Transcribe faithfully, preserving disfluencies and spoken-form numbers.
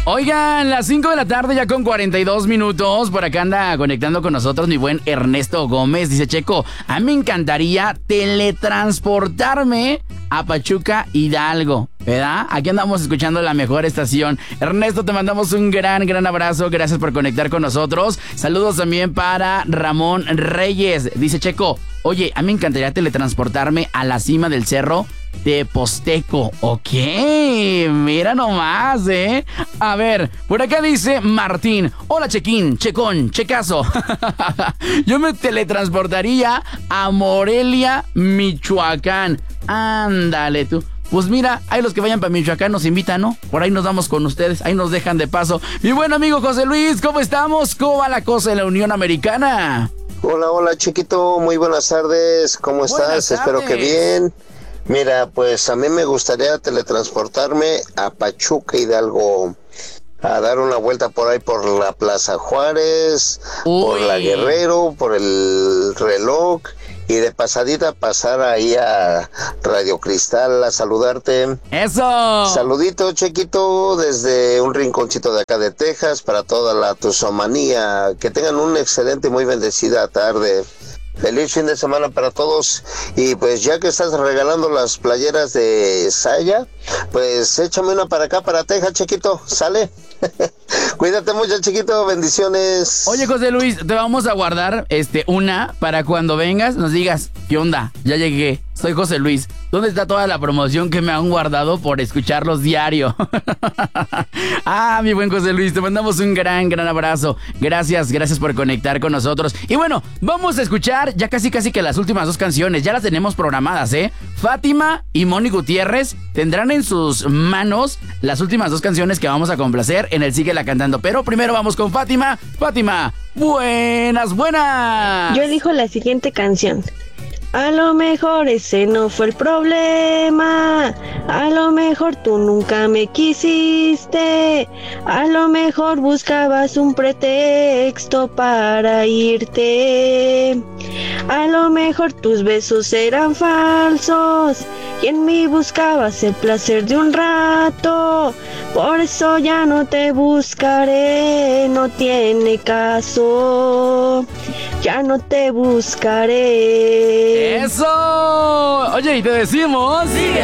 Oigan, las cinco de la tarde ya con cuarenta y dos minutos. Por acá anda conectando con nosotros mi buen Ernesto Gómez. Dice, Checo, a mí me encantaría teletransportarme a Pachuca Hidalgo, ¿verdad? Aquí andamos escuchando la mejor estación. Ernesto, te mandamos un gran, gran abrazo. Gracias por conectar con nosotros. Saludos también para Ramón Reyes. Dice, Checo, oye, a mí me encantaría teletransportarme a la cima del cerro de Posteco. Ok, mira nomás, ¿eh? A ver, por acá dice Martín. Hola, Chequín, Checón, Checazo. Yo me teletransportaría a Morelia, Michoacán. Ándale tú. Pues mira, ahí los que vayan para Michoacán nos invitan, ¿no? Por ahí nos vamos con ustedes, ahí nos dejan de paso. Mi buen amigo José Luis, ¿cómo estamos? ¿Cómo va la cosa en la Unión Americana? Hola, hola, chiquito, muy buenas tardes. ¿Cómo Buenas estás? tardes. Espero que bien. Mira, pues a mí me gustaría teletransportarme a Pachuca Hidalgo, a dar una vuelta por ahí por la Plaza Juárez, Uy. por la Guerrero, por el Reloj, y de pasadita pasar ahí a Radio Cristal a saludarte. ¡Eso! Saludito, Chequito, desde un rinconcito de acá de Texas para toda la tuzomanía. Que tengan una excelente y muy bendecida tarde. Feliz fin de semana para todos. Y pues ya que estás regalando las playeras de Saya, pues échame una para acá, para Texas, Chiquito. ¿Sale? Cuídate mucho, Chiquito. Bendiciones. Oye, José Luis, te vamos a guardar este una para cuando vengas nos digas, ¿qué onda? Ya llegué. Soy José Luis. ¿Dónde está toda la promoción que me han guardado por escucharlos diario? Ah, mi buen José Luis, te mandamos un gran, gran abrazo. Gracias, gracias por conectar con nosotros. Y bueno, vamos a escuchar ya casi, casi que las últimas dos canciones. Ya las tenemos programadas, ¿eh? Fátima y Moni Gutiérrez tendrán en sus manos las últimas dos canciones que vamos a complacer en el Síguela Cantando. Pero primero vamos con Fátima. Fátima, buenas, buenas. Yo elijo la siguiente canción. A lo mejor ese no fue el problema, a lo mejor tú nunca me quisiste, a lo mejor buscabas un pretexto para irte, a lo mejor tus besos eran falsos y en mí buscabas el placer de un rato, por eso ya no te buscaré, no tiene caso, ya no te buscaré. ¡Eso! Oye, y te decimos... ¡Sigue